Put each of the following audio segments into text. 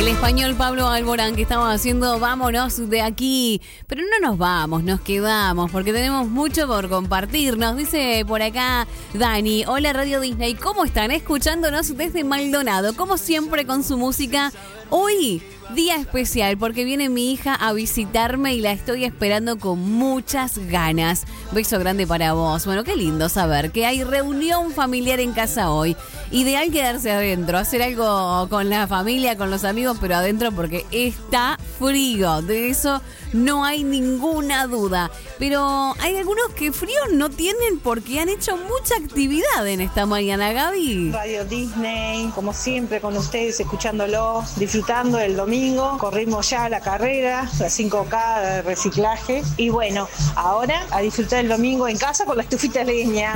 El español Pablo Alborán, que estamos haciendo Vámonos de aquí. Pero no nos vamos, nos quedamos, porque tenemos mucho por compartir. Nos dice por acá Dani: hola Radio Disney, ¿cómo están? Escuchándonos desde Maldonado, como siempre con su música. Hoy, día especial, porque viene mi hija a visitarme y la estoy esperando con muchas ganas. Beso grande para vos. Bueno, qué lindo saber que hay reunión familiar en casa hoy. Ideal quedarse adentro, hacer algo con la familia, con los amigos, pero adentro porque está frío. De eso no hay ninguna duda. Pero hay algunos que frío no tienen porque han hecho mucha actividad en esta mañana, Gaby. Radio Disney, como siempre con ustedes, escuchándolos, disfrutando el domingo. Corrimos ya la carrera, la 5K de reciclaje. Y bueno, ahora a disfrutar el domingo en casa con la estufita de leña.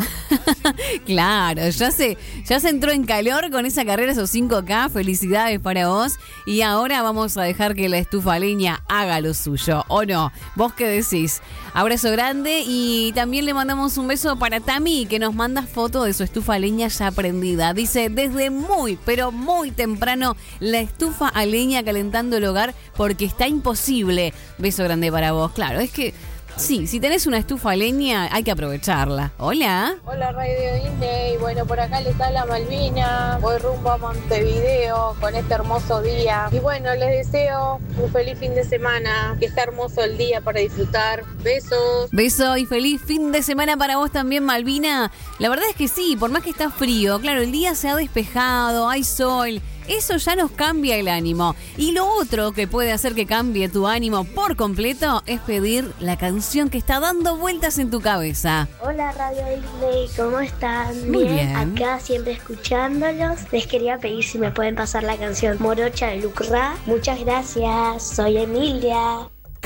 Claro, ya se entró en calor con esa carrera, esos 5K, felicidades para vos. Y ahora vamos a dejar que la estufa a leña haga lo suyo, ¿o no? ¿Vos qué decís? Abrazo grande y también le mandamos un beso para Tami, que nos manda foto de su estufa a leña ya prendida. Dice, desde muy, pero muy temprano, la estufa a leña calentando el hogar porque está imposible. Beso grande para vos. Claro, es que sí, si tenés una estufa a leña, hay que aprovecharla. Hola. Hola Radio Disney, bueno, por acá les habla Malvina, voy rumbo a Montevideo con este hermoso día. Y bueno, les deseo un feliz fin de semana, que está hermoso el día para disfrutar. Besos. Beso y feliz fin de semana para vos también, Malvina. La verdad es que sí, por más que está frío, claro, el día se ha despejado, hay sol. Eso ya nos cambia el ánimo. Y lo otro que puede hacer que cambie tu ánimo por completo es pedir la canción que está dando vueltas en tu cabeza. Hola Radio Disney, ¿cómo están? Muy bien. Acá siempre escuchándolos. Les quería pedir si me pueden pasar la canción Morocha de Lucra. Muchas gracias, soy Emilia.